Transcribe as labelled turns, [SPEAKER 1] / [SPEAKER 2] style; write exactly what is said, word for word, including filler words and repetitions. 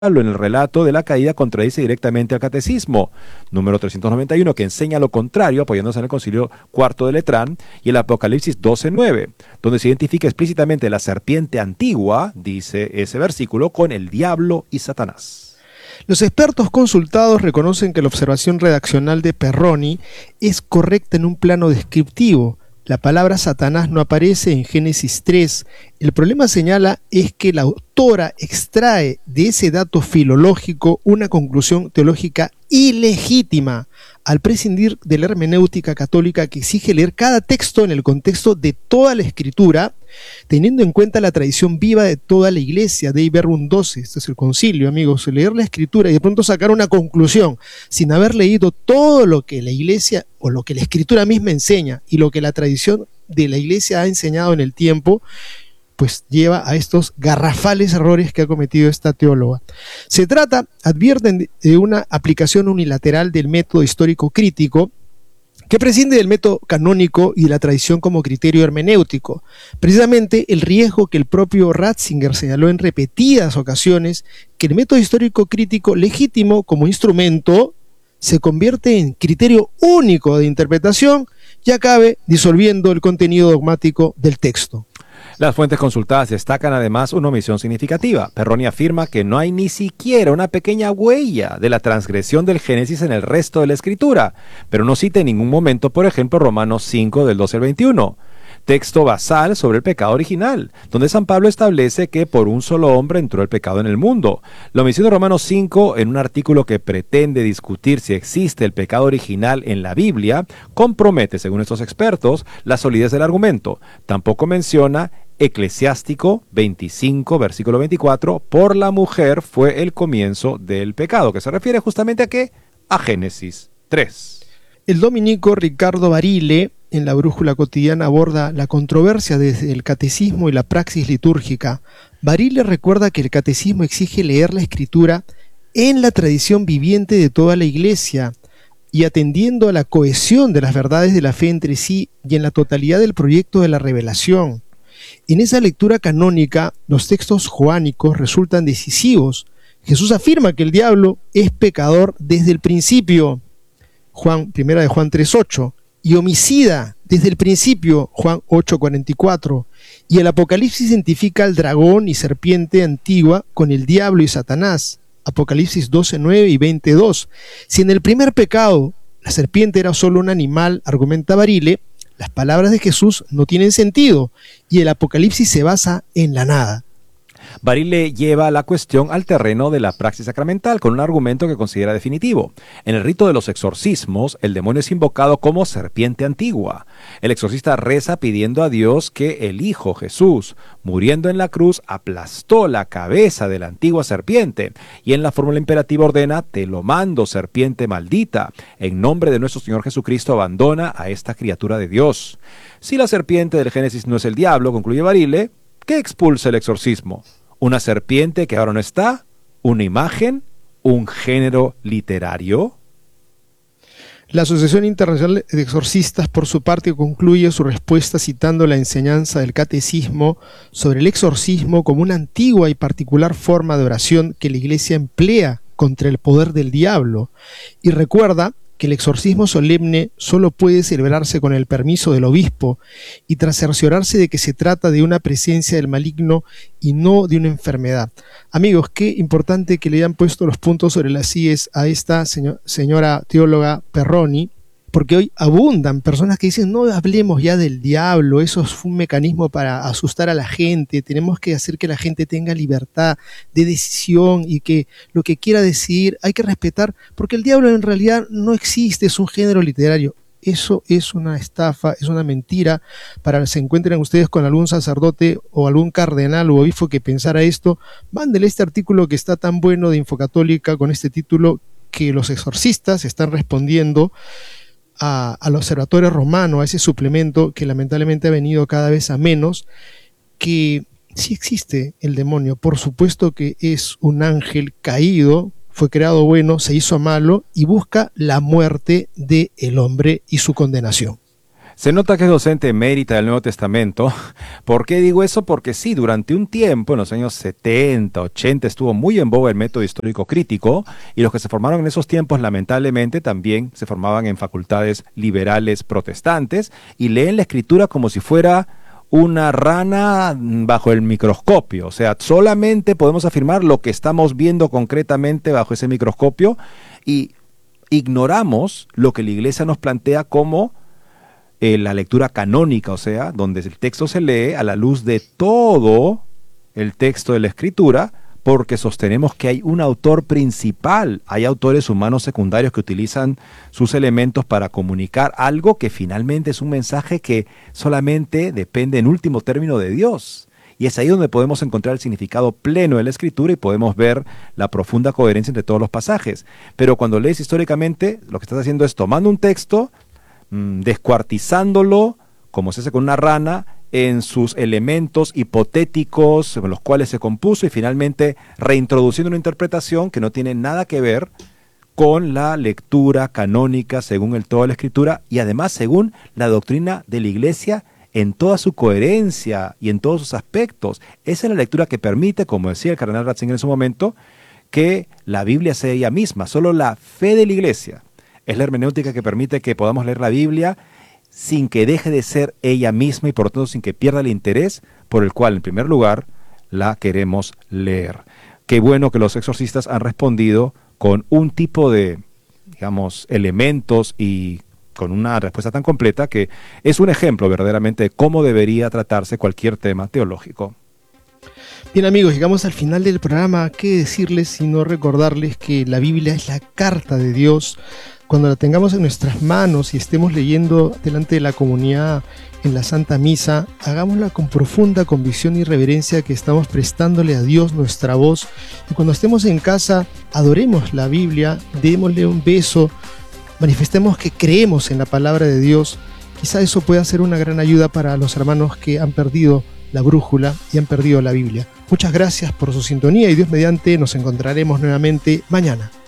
[SPEAKER 1] en el relato de la caída contradice directamente al Catecismo, número trescientos noventa y uno, que enseña lo contrario, apoyándose en el Concilio Cuarto de Letrán, y el Apocalipsis doce nueve, donde se identifica explícitamente la serpiente antigua, dice ese versículo, con el diablo y Satanás.
[SPEAKER 2] Los expertos consultados reconocen que la observación redaccional de Perroni es correcta en un plano descriptivo. La palabra Satanás no aparece en Génesis tres. El problema, señala, es que la autora extrae de ese dato filológico una conclusión teológica ilegítima al prescindir de la hermenéutica católica que exige leer cada texto en el contexto de toda la escritura, teniendo en cuenta la tradición viva de toda la iglesia. Dei Verbum doce, este es el concilio, amigos, leer la escritura y de pronto sacar una conclusión sin haber leído todo lo que la iglesia o lo que la escritura misma enseña y lo que la tradición de la iglesia ha enseñado en el tiempo, pues lleva a estos garrafales errores que ha cometido esta teóloga. Se trata, advierten, de una aplicación unilateral del método histórico crítico que prescinde del método canónico y de la tradición como criterio hermenéutico. Precisamente el riesgo que el propio Ratzinger señaló en repetidas ocasiones, que el método histórico crítico legítimo como instrumento se convierte en criterio único de interpretación y acabe disolviendo el contenido dogmático del texto.
[SPEAKER 1] Las fuentes consultadas destacan además una omisión significativa. Perroni afirma que no hay ni siquiera una pequeña huella de la transgresión del Génesis en el resto de la Escritura, pero no cita en ningún momento, por ejemplo, Romanos cinco, del doce al veintiuno, texto basal sobre el pecado original, donde San Pablo establece que por un solo hombre entró el pecado en el mundo. La omisión de Romanos cinco, en un artículo que pretende discutir si existe el pecado original en la Biblia, compromete, según estos expertos, la solidez del argumento. Tampoco menciona Eclesiástico veinticinco, versículo veinticuatro, por la mujer fue el comienzo del pecado, que se refiere justamente a ¿qué? A Génesis tres.
[SPEAKER 2] El dominico Ricardo Barile, en la Brújula Cotidiana, aborda la controversia desde el catecismo y la praxis litúrgica. Barile recuerda que el catecismo exige leer la escritura en la tradición viviente de toda la iglesia y atendiendo a la cohesión de las verdades de la fe entre sí y en la totalidad del proyecto de la revelación. En esa lectura canónica, los textos joánicos resultan decisivos. Jesús afirma que el diablo es pecador desde el principio, Juan, primera de Juan tres ocho, y homicida desde el principio, Juan ocho cuarenta y cuatro, y el Apocalipsis identifica al dragón y serpiente antigua con el diablo y Satanás, Apocalipsis doce nueve y veintidós. Si en el primer pecado la serpiente era solo un animal, argumenta Barile, las palabras de Jesús no tienen sentido y el Apocalipsis se basa en la nada.
[SPEAKER 1] Barile lleva la cuestión al terreno de la praxis sacramental con un argumento que considera definitivo. En el rito de los exorcismos, el demonio es invocado como serpiente antigua. El exorcista reza pidiendo a Dios que el Hijo Jesús, muriendo en la cruz, aplastó la cabeza de la antigua serpiente, y en la fórmula imperativa ordena: te lo mando, serpiente maldita, en nombre de nuestro Señor Jesucristo abandona a esta criatura de Dios. Si la serpiente del Génesis no es el diablo, concluye Barile, ¿qué expulsa el exorcismo? ¿Una serpiente que ahora no está? ¿Una imagen? ¿Un género literario?
[SPEAKER 2] La Asociación Internacional de Exorcistas, por su parte, concluye su respuesta citando la enseñanza del Catecismo sobre el exorcismo como una antigua y particular forma de oración que la Iglesia emplea contra el poder del diablo, y recuerda que el exorcismo solemne solo puede celebrarse con el permiso del obispo y tras cerciorarse de que se trata de una presencia del maligno y no de una enfermedad. Amigos, qué importante que le hayan puesto los puntos sobre las íes a esta señor, señora teóloga Perroni, porque hoy abundan personas que dicen: no hablemos ya del diablo, eso fue un mecanismo para asustar a la gente, tenemos que hacer que la gente tenga libertad de decisión y que lo que quiera decidir hay que respetar, porque el diablo en realidad no existe, es un género literario. Eso es una estafa, es una mentira. Para que se encuentren ustedes con algún sacerdote o algún cardenal o obispo que pensara esto, mándele este artículo que está tan bueno de Infocatólica con este título, que los exorcistas están respondiendo A, al Observatorio Romano, a ese suplemento que lamentablemente ha venido cada vez a menos, que sí existe el demonio, por supuesto que es un ángel caído, fue creado bueno, se hizo malo y busca la muerte del hombre y su condenación.
[SPEAKER 1] Se nota que es docente emérita del Nuevo Testamento. ¿Por qué digo eso? Porque sí, durante un tiempo, en los años setenta, ochenta, estuvo muy en boga el método histórico crítico, y los que se formaron en esos tiempos, lamentablemente, también se formaban en facultades liberales protestantes y leen la Escritura como si fuera una rana bajo el microscopio. O sea, solamente podemos afirmar lo que estamos viendo concretamente bajo ese microscopio y ignoramos lo que la Iglesia nos plantea como Eh, la lectura canónica, o sea, donde el texto se lee a la luz de todo el texto de la Escritura, porque sostenemos que hay un autor principal. Hay autores humanos secundarios que utilizan sus elementos para comunicar algo que finalmente es un mensaje que solamente depende en último término de Dios. Y es ahí donde podemos encontrar el significado pleno de la Escritura y podemos ver la profunda coherencia entre todos los pasajes. Pero cuando lees históricamente, lo que estás haciendo es tomando un texto, descuartizándolo, como se hace con una rana, en sus elementos hipotéticos con los cuales se compuso y finalmente reintroduciendo una interpretación que no tiene nada que ver con la lectura canónica según el todo de la Escritura y además según la doctrina de la Iglesia en toda su coherencia y en todos sus aspectos. Esa es la lectura que permite, como decía el cardenal Ratzinger en su momento, que la Biblia sea ella misma. Solo la fe de la Iglesia es la hermenéutica que permite que podamos leer la Biblia sin que deje de ser ella misma y por lo tanto sin que pierda el interés por el cual, en primer lugar, la queremos leer. Qué bueno que los exorcistas han respondido con un tipo de, digamos, elementos y con una respuesta tan completa que es un ejemplo verdaderamente de cómo debería tratarse cualquier tema teológico.
[SPEAKER 2] Bien amigos, llegamos al final del programa. ¿Qué decirles sino recordarles que la Biblia es la carta de Dios? Cuando la tengamos en nuestras manos y estemos leyendo delante de la comunidad en la Santa Misa, hagámosla con profunda convicción y reverencia que estamos prestándole a Dios nuestra voz. Y cuando estemos en casa, adoremos la Biblia, démosle un beso, manifestemos que creemos en la palabra de Dios. Quizá eso pueda ser una gran ayuda para los hermanos que han perdido la brújula y han perdido la Biblia. Muchas gracias por su sintonía y Dios mediante nos encontraremos nuevamente mañana.